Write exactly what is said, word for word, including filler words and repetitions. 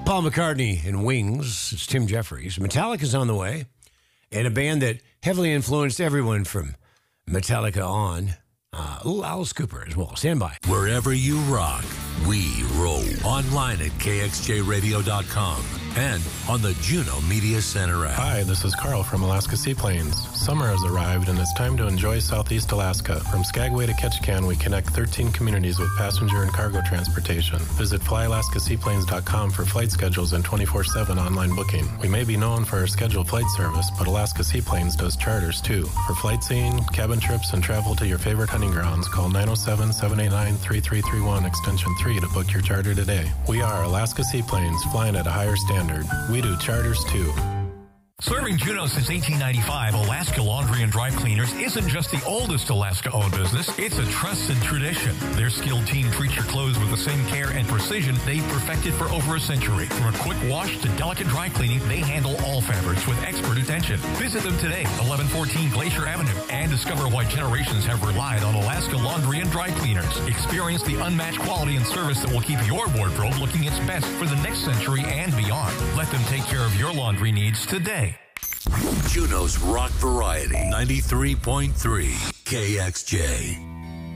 Paul McCartney and Wings. It's Tim Jeffries. Metallica's on the way, and a band that heavily influenced everyone from Metallica on. Uh, ooh, Alice Cooper as well. Stand by. Wherever you rock, we roll. Online at K X J radio dot com and on the Juno Media Center app. Hi, this is Carl from Alaska Seaplanes. Summer has arrived and it's time to enjoy Southeast Alaska. From Skagway to Ketchikan, we connect thirteen communities with passenger and cargo transportation. Visit fly alaska seaplanes dot com for flight schedules and twenty-four seven online booking. We may be known for our scheduled flight service, but Alaska Seaplanes does charters too. For flight seeing, cabin trips, and travel to your favorite hunting grounds, call nine oh seven, seven eight nine, three three three one extension three to book your charter today. We are Alaska Seaplanes, flying at a higher standard. We do charters too. Serving Juneau since eighteen ninety-five, Alaska Laundry and Dry Cleaners isn't just the oldest Alaska-owned business, it's a trusted tradition. Their skilled team treats your clothes with the same care and precision they've perfected for over a century. From a quick wash to delicate dry cleaning, they handle all fabrics with expert attention. Visit them today, eleven fourteen Glacier Avenue, and discover why generations have relied on Alaska Laundry and Dry Cleaners. Experience the unmatched quality and service that will keep your wardrobe looking its best for the next century and beyond. Let them take care of your laundry needs today. Juneau's Rock Variety, ninety-three point three K X J.